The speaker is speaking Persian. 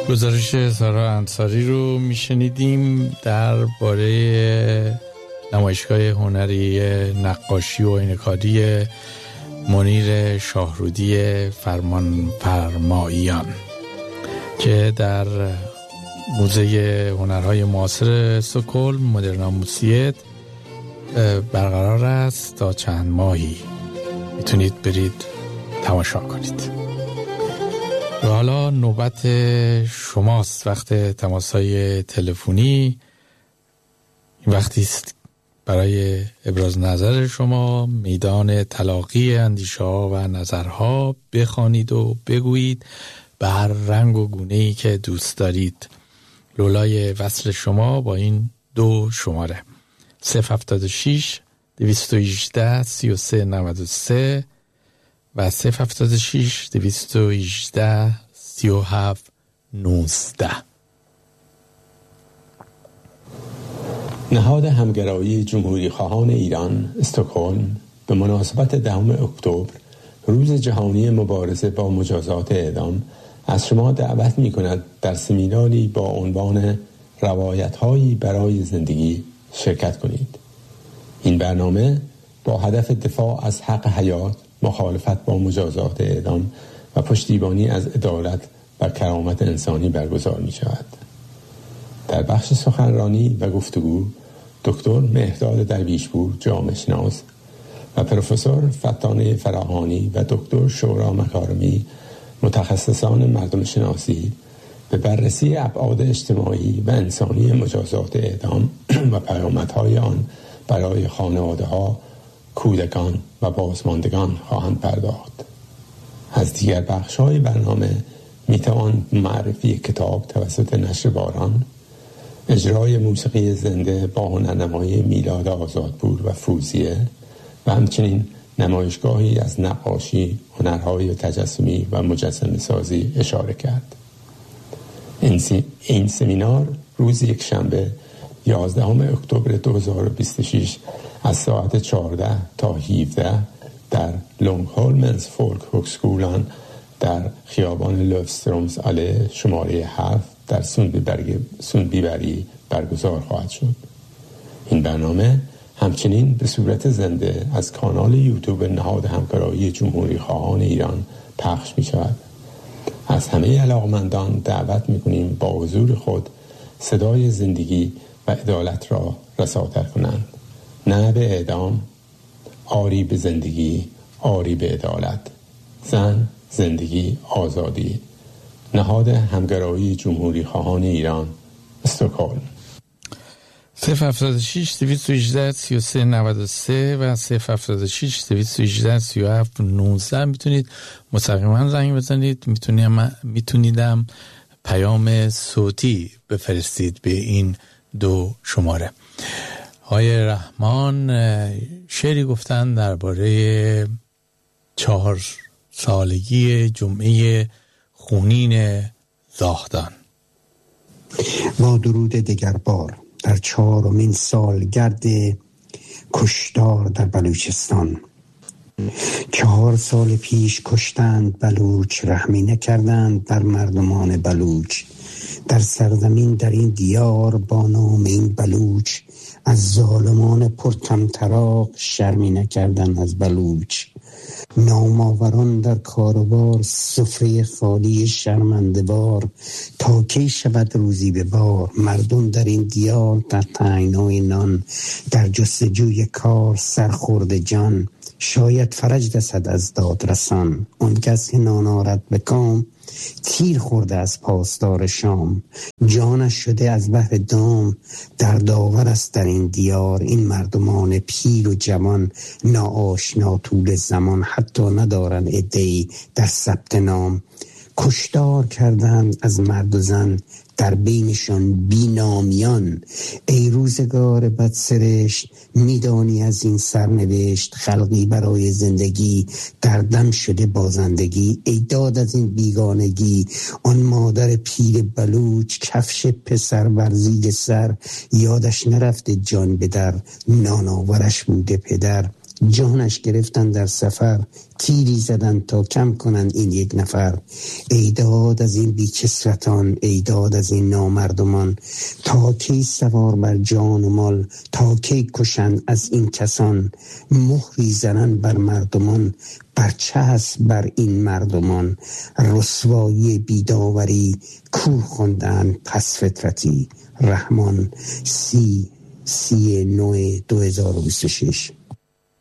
گزارش سارا انصاری رو میشنیدیم درباره نمایشگاه هنری نقاشی و عینه‌کاری منیر شاهرودی فرماییان که در موزه هنرهای معاصر استکهلم مدرنا موسیت برقرار است. تا چند ماهی میتونید برید تماشا کنید. و حالا نوبت شماست. وقت تماس‌های تلفنی این وقتی است برای ابراز نظر شما. میدان تلاقی اندیشه‌ها و نظرها. بخوانید و بگویید به هر رنگ و گونه‌ای که دوست دارید. لولای وصل شما با این دو شماره 076 218 3393 و 076 218 3719. نهاد همگرایی جمهوری خواهان ایران استکهلم به مناسبت 10 اکتبر روز جهانی مبارزه با مجازات اعدام از شما دعوت می کند در سمیناری با عنوان روایت‌هایی برای زندگی شرکت کنید. این برنامه با هدف دفاع از حق حیات، مخالفت با مجازات اعدام و پشتیبانی از عدالت و کرامت انسانی برگزار می شود. در بخش سخنرانی و گفتگو دکتر مهرداد درویشپور جامعه شناس و پروفسور فتانه فراهانی و دکتر شورا مکارمی متخصصان مردم شناسی به بررسی ابعاد اجتماعی و انسانی مجازات اعدام و پیامدهای آن برای خانواده‌ها، کودکان و بازماندگان خواهند پرداخت. از دیگر بخش‌های برنامه میتوان معرفی کتاب توسط نشر باران، اجرای موسیقی زنده با هنرنمای میلاد آزادپور و فوزیه و همچنین نمایشگاهی از نقاشی، هنرهای تجسمی و مجسمه سازی اشاره کرد. این سمینار روز یکشنبه 11 اکتبر 2026 از ساعت 14 تا 17 در لونگهولمنز فولک هوکسکولان در خیابان لوفسترومز آله شماره 7 در سوندبیبری برگزار خواهد شد. این برنامه همچنین به صورت زنده از کانال یوتیوب نهاد همگرایی جمهوری خواهان ایران پخش می شود. از همه علاقمندان دعوت می کنیم با حضور خود صدای زندگی و عدالت را رساتر کنند. نه به اعدام، آری به زندگی، آری به عدالت. زن، زندگی، آزادی. نهاد همگرایی جمهوری خواهان ایران استکهلم. 076 218 3393 و 076 218 3719 میتونید مستقیما زنگ بزنید. میتونیدم پیام صوتی بفرستید به این دو شماره. آقای رحمان شعری گفتن درباره 4 سالگی جمعه خونین زاهدان. با درود دگربار در 4مین سالگرد کشتار در بلوچستان. 4 سال پیش کشتند بلوچ، رحمی نکردند بر مردمان بلوچ. در سرزمین در این دیار با نام این بلوچ، از ظالمان پرطمطراق شرمی نکردند از بلوچ. نامآوران در کاروبار، سفره خالی شرمنده بار. تا کی شود روزی به بار، مردم در این دیار در تنگنای نان. در جستجوی کار سرخورد جان، شاید فرج رسد از دادرسان. آن کس که نان آرد به کام، تیر خورده از پاسدار شام. جانش شده از بحر دام، در داور است در این دیار. این مردمان پیر و جوان، ناآشنا طول زمان. حتی ندارن عده‌ای در ثبت نام. کشتار کردند از مرد و زن، در بینشان بینامیان. ای روزگار بدسرشت، میدانی از این سرنوشت. خلقی برای زندگی در دم شده بازندگی. ای داد از این بیگانگی، آن مادر پیر بلوچ. کفش پسر ورزید سر، یادش نرفته جان به در. ناناورش بوده پدر. جانش گرفتن در سفر، تیری زدن تا کم کنند این یک نفر. ای داد از این بیکسوتان، ای داد از این نامردمان، تا کی سوار بر جان و مال، تا کی کشند از این کسان. مهری زنند بر مردمان، برچسب بر این مردمان. رسوایی بیداوری، کور خوندن پس فطرتی. رحمان 30/9/2026.